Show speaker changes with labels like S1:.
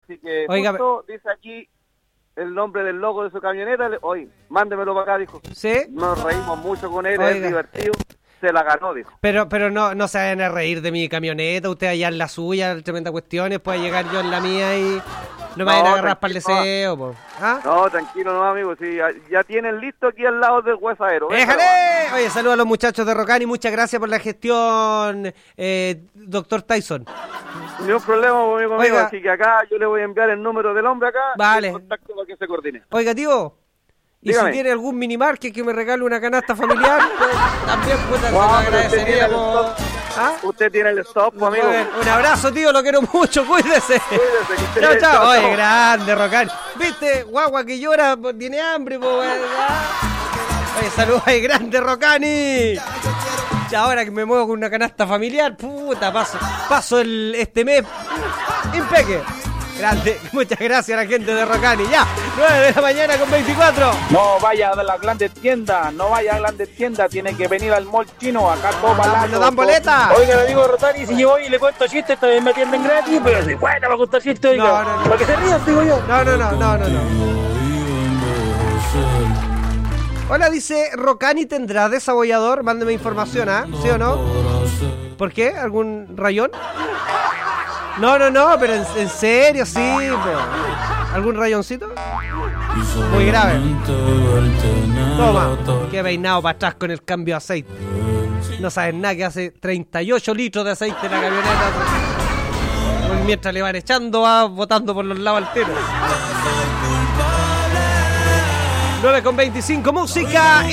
S1: Así que
S2: Oiga,
S1: justo dice aquí el nombre del logo de su camioneta. Oye, mándemelo para acá, dijo.
S2: ¿Sí?
S1: Nos reímos mucho con él,
S2: Oiga.
S1: es divertido. Se la ganó, dijo.
S2: Pero no se vayan a reír de mi camioneta, usted allá en la suya, tremenda cuestión, después llegar yo en la mía y no me vayan a agarrar para el deseo, po. ¿Ah?
S1: No, tranquilo, no, amigo, sí, ya tienen listo aquí al lado del huesadero.
S2: ¡Déjale! Oye, saludos a los muchachos de Rocani, muchas gracias por la gestión, doctor Tyson.
S1: Ni un problema, amigo,
S2: Oiga.
S1: así que acá yo le voy a enviar el número del hombre acá.
S2: Vale.
S1: Y el contacto para que se coordine.
S2: Oiga, tío, y
S1: Dígame.
S2: si tiene algún minimarket que me regale una canasta familiar, pues, también puta, se lo
S1: No, pero
S2: agradecería. ¿Ah?
S1: Usted tiene el stop, pues, amigo.
S2: Bueno, un abrazo, tío, lo quiero mucho, cuídese.
S1: Cuídese, que esté
S2: Chao,
S1: bien,
S2: chao. Oye,
S1: chao.
S2: grande, Rocani. ¿Viste? Guagua que llora, pues, tiene hambre, pues. Oye, saludos ahí, grande, Rocani. Ya ahora que me muevo con una canasta familiar, puta, paso este mes impeque. Grande, muchas gracias a la gente de Rocani. Ya, 9 de la mañana con 24.
S3: No vaya a las grandes tiendas, tiene que venir al mall chino, acá todo barato.
S2: ¿Nos dan boleta?
S3: Oiga, le digo a Rotari, si yo voy y le cuento chistes, esta vez me atienden gratis, pero si bueno, va a contar chistes, oiga.
S2: No.
S3: Para que se rían, digo yo.
S2: No. Hola, dice, ¿Rocani tendrá desabollador? Mándeme información, ¿ah? ¿Sí o no? ¿Por qué? ¿Algún rayón? No, pero en serio, sí. Pero... ¿Algún rayoncito? Muy grave. Toma, qué peinado para atrás con el cambio de aceite. No sabes nada que hace 38 litros de aceite en la camioneta. Mientras le van echando, va botando por los lados al tiro. 9:25, música.